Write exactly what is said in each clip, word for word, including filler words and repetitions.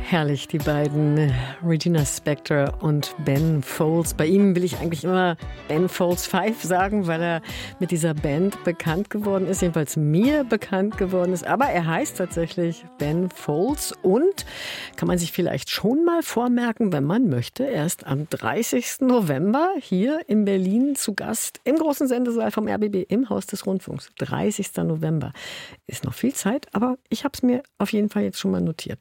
Herrlich, die beiden, Regina Spektor und Ben Folds. Bei ihm will ich eigentlich immer Ben Folds Five sagen, weil er mit dieser Band bekannt geworden ist, jedenfalls mir bekannt geworden ist. Aber er heißt tatsächlich Ben Folds und kann man sich vielleicht schon mal vormerken, wenn man möchte, er ist am dreißigsten November hier in Berlin zu Gast im großen Sendesaal vom R B B im Haus des Rundfunks. dreißigsten November. Ist noch viel Zeit, aber ich habe es mir auf jeden Fall jetzt schon mal notiert.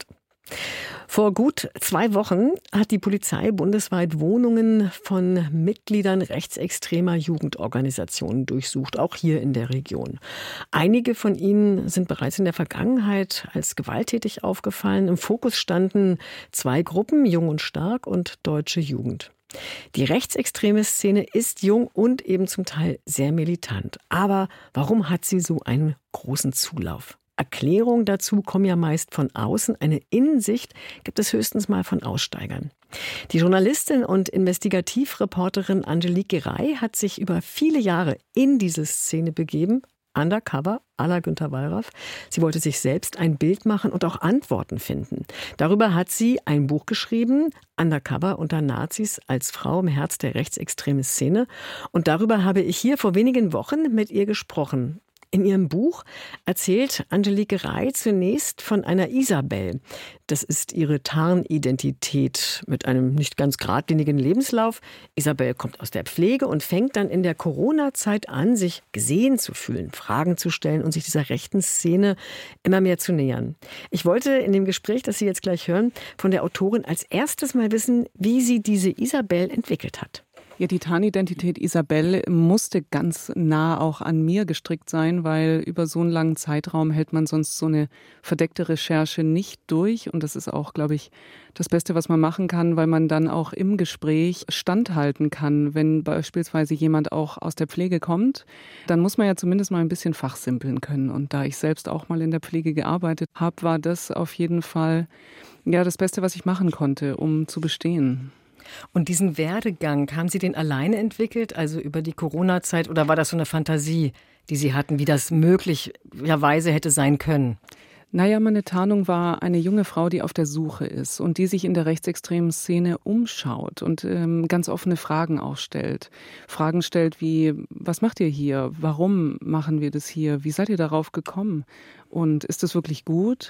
Vor gut zwei Wochen hat die Polizei bundesweit Wohnungen von Mitgliedern rechtsextremer Jugendorganisationen durchsucht, auch hier in der Region. Einige von ihnen sind bereits in der Vergangenheit als gewalttätig aufgefallen. Im Fokus standen zwei Gruppen, Jung und Stark und Deutsche Jugend. Die rechtsextreme Szene ist jung und eben zum Teil sehr militant. Aber warum hat sie so einen großen Zulauf? Erklärungen dazu kommen ja meist von außen. Eine Innensicht gibt es höchstens mal von Aussteigern. Die Journalistin und Investigativreporterin Angelique Rey hat sich über viele Jahre in diese Szene begeben. Undercover, à la Günter Wallraff. Sie wollte sich selbst ein Bild machen und auch Antworten finden. Darüber hat sie ein Buch geschrieben, Undercover unter Nazis als Frau im Herz der rechtsextremen Szene. Und darüber habe ich hier vor wenigen Wochen mit ihr gesprochen. In ihrem Buch erzählt Angelique Rey zunächst von einer Isabel. Das ist ihre Tarnidentität mit einem nicht ganz geradlinigen Lebenslauf. Isabel kommt aus der Pflege und fängt dann in der Corona-Zeit an, sich gesehen zu fühlen, Fragen zu stellen und sich dieser rechten Szene immer mehr zu nähern. Ich wollte in dem Gespräch, das Sie jetzt gleich hören, von der Autorin als erstes mal wissen, wie sie diese Isabel entwickelt hat. Ja, die Tarnidentität Isabel musste ganz nah auch an mir gestrickt sein, weil über so einen langen Zeitraum hält man sonst so eine verdeckte Recherche nicht durch. Und das ist auch, glaube ich, das Beste, was man machen kann, weil man dann auch im Gespräch standhalten kann. Wenn beispielsweise jemand auch aus der Pflege kommt, dann muss man ja zumindest mal ein bisschen fachsimpeln können. Und da ich selbst auch mal in der Pflege gearbeitet habe, war das auf jeden Fall ja das Beste, was ich machen konnte, um zu bestehen. Und diesen Werdegang, haben Sie den alleine entwickelt, also über die Corona-Zeit, oder war das so eine Fantasie, die Sie hatten, wie das möglicherweise hätte sein können? Naja, meine Tarnung war eine junge Frau, die auf der Suche ist und die sich in der rechtsextremen Szene umschaut und ähm, ganz offene Fragen auch stellt. Fragen stellt wie, was macht ihr hier? Warum machen wir das hier? Wie seid ihr darauf gekommen? Und ist das wirklich gut?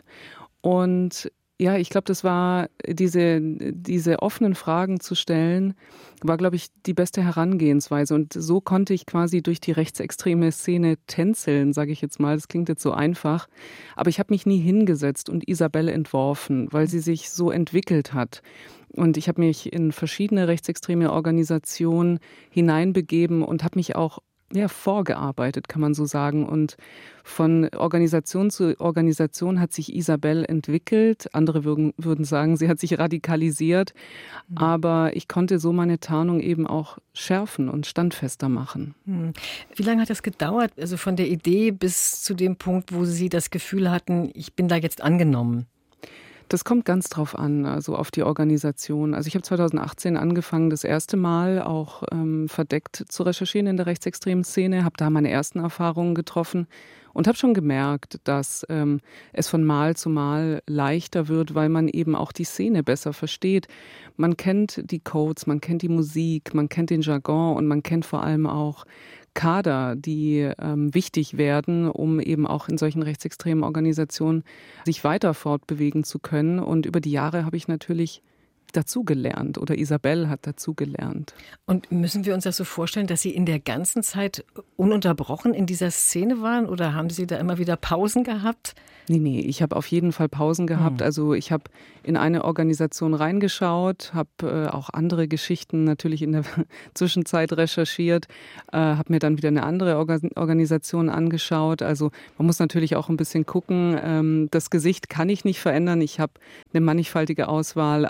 Und ja, ich glaube, das war, diese, diese offenen Fragen zu stellen, war, glaube ich, die beste Herangehensweise. Und so konnte ich quasi durch die rechtsextreme Szene tänzeln, sage ich jetzt mal. Das klingt jetzt so einfach. Aber ich habe mich nie hingesetzt und Isabel entworfen, weil sie sich so entwickelt hat. Und ich habe mich in verschiedene rechtsextreme Organisationen hineinbegeben und habe mich auch ja, vorgearbeitet, kann man so sagen. Und von Organisation zu Organisation hat sich Isabel entwickelt. Andere würden, würden sagen, sie hat sich radikalisiert. Mhm. Aber ich konnte so meine Tarnung eben auch schärfen und standfester machen. Mhm. Wie lange hat das gedauert, also von der Idee bis zu dem Punkt, wo Sie das Gefühl hatten, ich bin da jetzt angenommen? Das kommt ganz drauf an, also auf die Organisation. Also ich habe zweitausendachtzehn angefangen, das erste Mal auch ähm, verdeckt zu recherchieren in der rechtsextremen Szene, habe da meine ersten Erfahrungen getroffen und habe schon gemerkt, dass ähm, es von Mal zu Mal leichter wird, weil man eben auch die Szene besser versteht. Man kennt die Codes, man kennt die Musik, man kennt den Jargon und man kennt vor allem auch Kader, die ähm, wichtig werden, um eben auch in solchen rechtsextremen Organisationen sich weiter fortbewegen zu können. Und über die Jahre habe ich natürlich dazugelernt oder Isabel hat dazugelernt. Und müssen wir uns das so vorstellen, dass Sie in der ganzen Zeit ununterbrochen in dieser Szene waren oder haben Sie da immer wieder Pausen gehabt? Nee, nee, ich habe auf jeden Fall Pausen gehabt. Hm. Also ich habe in eine Organisation reingeschaut, habe äh, auch andere Geschichten natürlich in der Zwischenzeit recherchiert, äh, habe mir dann wieder eine andere Organ- Organisation angeschaut. Also man muss natürlich auch ein bisschen gucken. Ähm, das Gesicht kann ich nicht verändern. Ich habe eine mannigfaltige Auswahl an äh,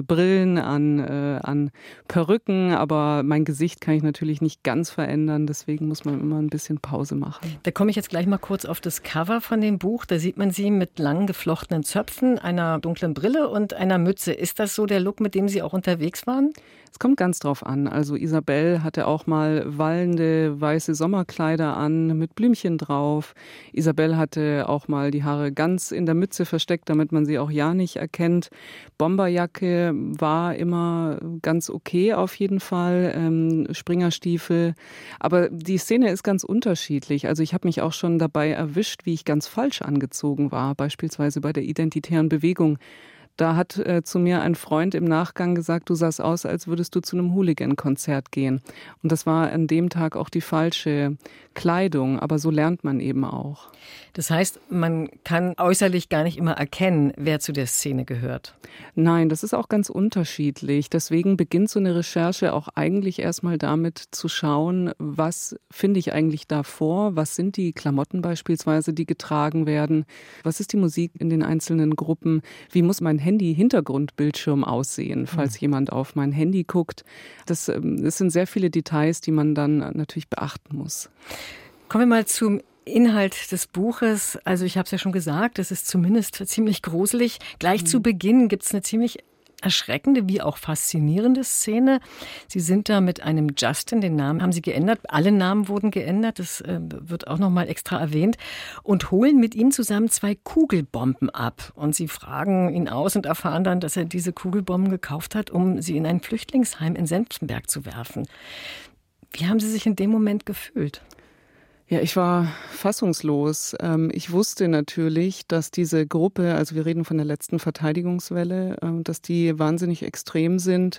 äh, Brillen, an, äh, an Perücken, aber mein Gesicht kann ich natürlich nicht ganz verändern, deswegen muss man immer ein bisschen Pause machen. Da komme ich jetzt gleich mal kurz auf das Cover von dem Buch. Da sieht man Sie mit lang geflochtenen Zöpfen, einer dunklen Brille und einer Mütze. Ist das so der Look, mit dem Sie auch unterwegs waren? Es kommt ganz drauf an. Also Isabel hatte auch mal wallende weiße Sommerkleider an mit Blümchen drauf. Isabel hatte auch mal die Haare ganz in der Mütze versteckt, damit man sie auch ja nicht erkennt. Bomberjacke war immer ganz okay auf jeden Fall. Ähm, Springerstiefel. Aber die Szene ist ganz unterschiedlich. Also ich habe mich auch schon dabei erwischt, wie ich ganz falsch angezogen war. Beispielsweise bei der Identitären Bewegung. Da hat äh, zu mir ein Freund im Nachgang gesagt, du sahst aus, als würdest du zu einem Hooligan-Konzert gehen. Und das war an dem Tag auch die falsche Kleidung, aber so lernt man eben auch. Das heißt, man kann äußerlich gar nicht immer erkennen, wer zu der Szene gehört. Nein, das ist auch ganz unterschiedlich. Deswegen beginnt so eine Recherche auch eigentlich erstmal damit zu schauen, was finde ich eigentlich da vor, was sind die Klamotten beispielsweise, die getragen werden, was ist die Musik in den einzelnen Gruppen, wie muss mein Handy-Hintergrundbildschirm aussehen, falls mhm. jemand auf mein Handy guckt. Das, das sind sehr viele Details, die man dann natürlich beachten muss. Kommen wir mal zum Inhalt des Buches. Also ich habe es ja schon gesagt, es ist zumindest ziemlich gruselig. Gleich mhm. zu Beginn gibt es eine ziemlich erschreckende wie auch faszinierende Szene. Sie sind da mit einem Justin, den Namen haben Sie geändert, alle Namen wurden geändert, das äh, wird auch nochmal extra erwähnt, und holen mit ihm zusammen zwei Kugelbomben ab. Und Sie fragen ihn aus und erfahren dann, dass er diese Kugelbomben gekauft hat, um sie in ein Flüchtlingsheim in Senftenberg zu werfen. Wie haben Sie sich in dem Moment gefühlt? Ja, ich war fassungslos. Ich wusste natürlich, dass diese Gruppe, also wir reden von der letzten Verteidigungswelle, dass die wahnsinnig extrem sind.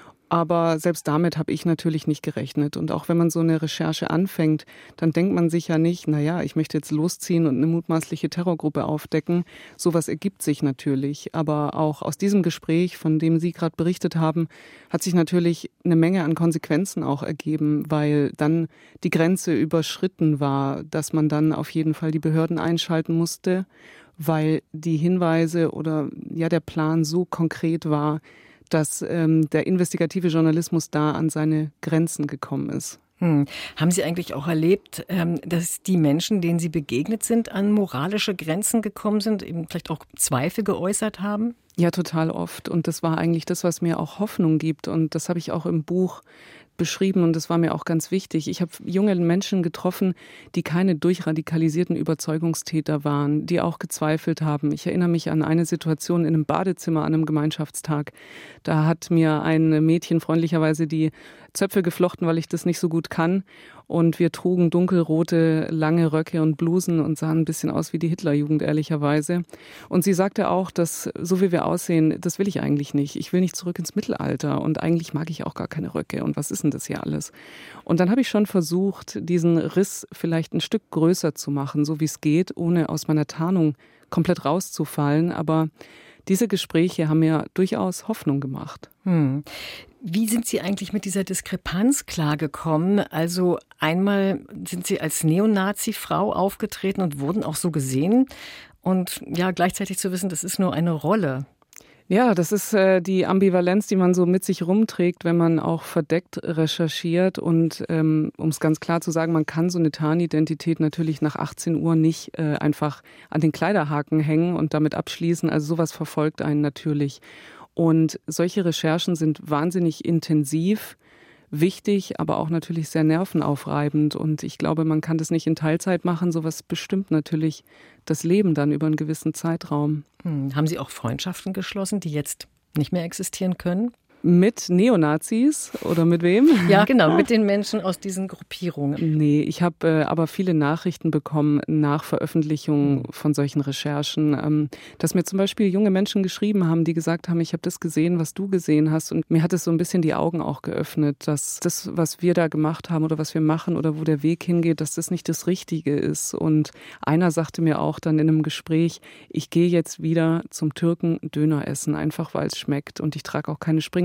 Aber selbst damit habe ich natürlich nicht gerechnet. Und auch wenn man so eine Recherche anfängt, dann denkt man sich ja nicht, naja, ich möchte jetzt losziehen und eine mutmaßliche Terrorgruppe aufdecken. Sowas ergibt sich natürlich. Aber auch aus diesem Gespräch, von dem Sie gerade berichtet haben, hat sich natürlich eine Menge an Konsequenzen auch ergeben, weil dann die Grenze überschritten war, dass man dann auf jeden Fall die Behörden einschalten musste, weil die Hinweise oder ja der Plan so konkret war, dass ähm, der investigative Journalismus da an seine Grenzen gekommen ist. Hm. Haben Sie eigentlich auch erlebt, ähm, dass die Menschen, denen Sie begegnet sind, an moralische Grenzen gekommen sind, eben vielleicht auch Zweifel geäußert haben? Ja, total oft. Und das war eigentlich das, was mir auch Hoffnung gibt. Und das habe ich auch im Buch beschrieben und das war mir auch ganz wichtig. Ich habe junge Menschen getroffen, die keine durchradikalisierten Überzeugungstäter waren, die auch gezweifelt haben. Ich erinnere mich an eine Situation in einem Badezimmer an einem Gemeinschaftstag. Da hat mir ein Mädchen freundlicherweise die Zöpfe geflochten, weil ich das nicht so gut kann. Und wir trugen dunkelrote, lange Röcke und Blusen und sahen ein bisschen aus wie die Hitlerjugend, ehrlicherweise. Und sie sagte auch, dass so wie wir aussehen, das will ich eigentlich nicht. Ich will nicht zurück ins Mittelalter und eigentlich mag ich auch gar keine Röcke. Und was ist denn das hier alles? Und dann habe ich schon versucht, diesen Riss vielleicht ein Stück größer zu machen, so wie es geht, ohne aus meiner Tarnung komplett rauszufallen. Aber diese Gespräche haben mir durchaus Hoffnung gemacht. Hm. Wie sind Sie eigentlich mit dieser Diskrepanz klargekommen? Also einmal sind Sie als Neonazi-Frau aufgetreten und wurden auch so gesehen. Und ja, gleichzeitig zu wissen, das ist nur eine Rolle. Ja, das ist äh, die Ambivalenz, die man so mit sich rumträgt, wenn man auch verdeckt recherchiert. Und ähm, um es ganz klar zu sagen, man kann so eine Tarnidentität natürlich nach achtzehn Uhr nicht äh, einfach an den Kleiderhaken hängen und damit abschließen. Also sowas verfolgt einen natürlich. Und solche Recherchen sind wahnsinnig intensiv, wichtig, aber auch natürlich sehr nervenaufreibend. Und ich glaube, man kann das nicht in Teilzeit machen. Sowas bestimmt natürlich das Leben dann über einen gewissen Zeitraum. Hm. Haben Sie auch Freundschaften geschlossen, die jetzt nicht mehr existieren können? Mit Neonazis oder mit wem? Ja, genau, mit den Menschen aus diesen Gruppierungen. Nee, ich habe äh, aber viele Nachrichten bekommen nach Veröffentlichung von solchen Recherchen, ähm, dass mir zum Beispiel junge Menschen geschrieben haben, die gesagt haben, ich habe das gesehen, was du gesehen hast. Und mir hat es so ein bisschen die Augen auch geöffnet, dass das, was wir da gemacht haben oder was wir machen oder wo der Weg hingeht, dass das nicht das Richtige ist. Und einer sagte mir auch dann in einem Gespräch, ich gehe jetzt wieder zum Türken Döner essen, einfach weil es schmeckt. Und ich trage auch keine Springer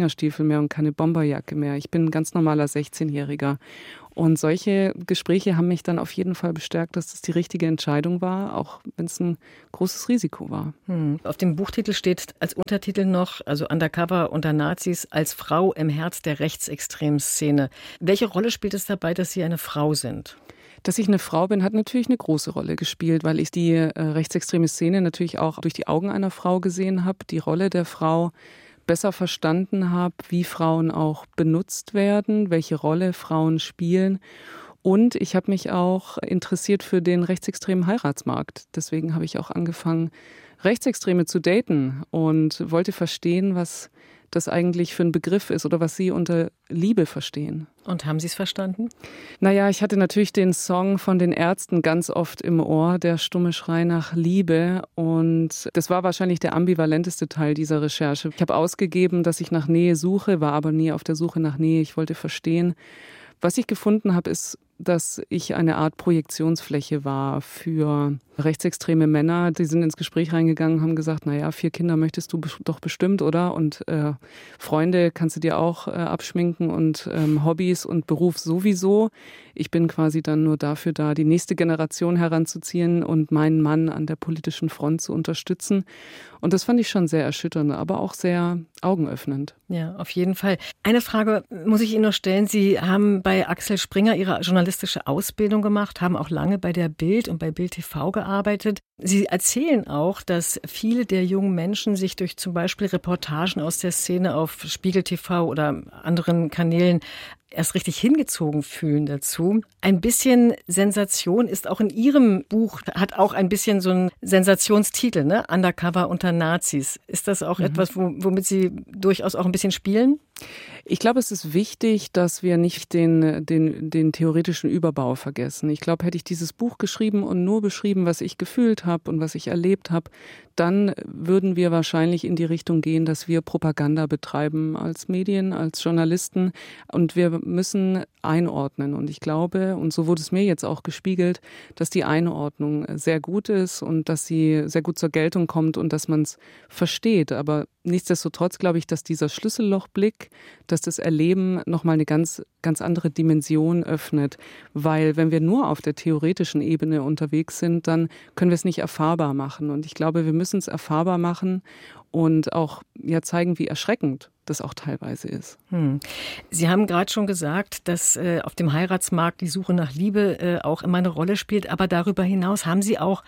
Fingerstiefel mehr und keine Bomberjacke mehr. Ich bin ein ganz normaler sechzehnjähriger. Und solche Gespräche haben mich dann auf jeden Fall bestärkt, dass das die richtige Entscheidung war, auch wenn es ein großes Risiko war. Hm. Auf dem Buchtitel steht als Untertitel noch, also Undercover unter Nazis, als Frau im Herz der rechtsextremen Szene. Welche Rolle spielt es dabei, dass Sie eine Frau sind? Dass ich eine Frau bin, hat natürlich eine große Rolle gespielt, weil ich die äh, rechtsextreme Szene natürlich auch durch die Augen einer Frau gesehen habe, die Rolle der Frau besser verstanden habe, wie Frauen auch benutzt werden, welche Rolle Frauen spielen. Und ich habe mich auch interessiert für den rechtsextremen Heiratsmarkt. Deswegen habe ich auch angefangen, Rechtsextreme zu daten und wollte verstehen, was das eigentlich für ein Begriff ist oder was Sie unter Liebe verstehen. Und haben Sie es verstanden? Naja, ich hatte natürlich den Song von den Ärzten ganz oft im Ohr, der stumme Schrei nach Liebe. Und das war wahrscheinlich der ambivalenteste Teil dieser Recherche. Ich habe ausgegeben, dass ich nach Nähe suche, war aber nie auf der Suche nach Nähe. Ich wollte verstehen. Was ich gefunden habe, ist, dass ich eine Art Projektionsfläche war für rechtsextreme Männer. Die sind ins Gespräch reingegangen, haben gesagt, naja, vier Kinder möchtest du doch bestimmt, oder? Und äh, Freunde kannst du dir auch äh, abschminken und ähm, Hobbys und Beruf sowieso. Ich bin quasi dann nur dafür da, die nächste Generation heranzuziehen und meinen Mann an der politischen Front zu unterstützen. Und das fand ich schon sehr erschütternd, aber auch sehr augenöffnend. Ja, auf jeden Fall. Eine Frage muss ich Ihnen noch stellen. Sie haben bei Axel Springer Ihre journalistische Ausbildung gemacht, haben auch lange bei der Bild und bei Bild T V gearbeitet. Sie erzählen auch, dass viele der jungen Menschen sich durch zum Beispiel Reportagen aus der Szene auf Spiegel T V oder anderen Kanälen erst richtig hingezogen fühlen dazu. Ein bisschen Sensation ist auch in Ihrem Buch, hat auch ein bisschen so einen Sensationstitel, ne? Undercover unter Nazis. Ist das auch mhm. etwas, womit Sie durchaus auch ein bisschen spielen? Ich glaube, es ist wichtig, dass wir nicht den, den, den theoretischen Überbau vergessen. Ich glaube, hätte ich dieses Buch geschrieben und nur beschrieben, was ich gefühlt habe und was ich erlebt habe, dann würden wir wahrscheinlich in die Richtung gehen, dass wir Propaganda betreiben als Medien, als Journalisten. Und wir müssen einordnen. Und ich glaube, und so wurde es mir jetzt auch gespiegelt, dass die Einordnung sehr gut ist und dass sie sehr gut zur Geltung kommt und dass man es versteht. Aber nichtsdestotrotz glaube ich, dass dieser Schlüssellochblick, dass das Erleben nochmal eine ganz, ganz andere Dimension öffnet. Weil wenn wir nur auf der theoretischen Ebene unterwegs sind, dann können wir es nicht erfahrbar machen. Und ich glaube, wir müssen es erfahrbar machen und auch ja zeigen, wie erschreckend das auch teilweise ist. Hm. Sie haben gerade schon gesagt, dass äh, auf dem Heiratsmarkt die Suche nach Liebe äh, auch immer eine Rolle spielt. Aber darüber hinaus haben Sie auch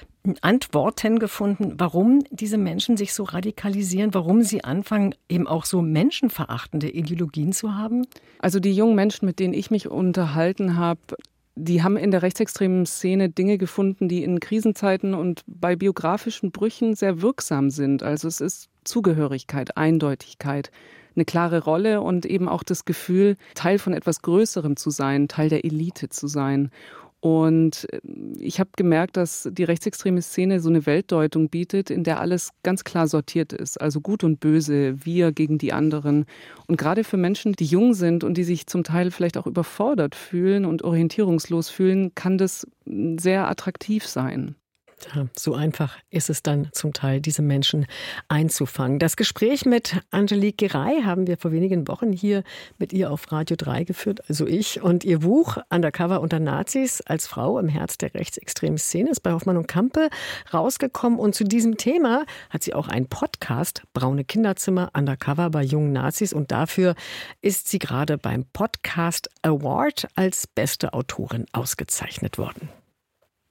Antworten gefunden, warum diese Menschen sich so radikalisieren, warum sie anfangen, eben auch so menschenverachtende Ideologien zu haben? Also die jungen Menschen, mit denen ich mich unterhalten habe, die haben in der rechtsextremen Szene Dinge gefunden, die in Krisenzeiten und bei biografischen Brüchen sehr wirksam sind. Also es ist Zugehörigkeit, Eindeutigkeit, eine klare Rolle und eben auch das Gefühl, Teil von etwas Größerem zu sein, Teil der Elite zu sein. Und ich habe gemerkt, dass die rechtsextreme Szene so eine Weltdeutung bietet, in der alles ganz klar sortiert ist. Also Gut und Böse, wir gegen die anderen. Und gerade für Menschen, die jung sind und die sich zum Teil vielleicht auch überfordert fühlen und orientierungslos fühlen, kann das sehr attraktiv sein. Ja, so einfach ist es dann zum Teil, diese Menschen einzufangen. Das Gespräch mit Angelique Geray haben wir vor wenigen Wochen hier mit ihr auf Radio drei geführt, also ich. Und ihr Buch Undercover unter Nazis als Frau im Herz der rechtsextremen Szene ist bei Hoffmann und Campe rausgekommen. Und zu diesem Thema hat sie auch einen Podcast, Braune Kinderzimmer, Undercover bei jungen Nazis. Und dafür ist sie gerade beim Podcast Award als beste Autorin ausgezeichnet worden.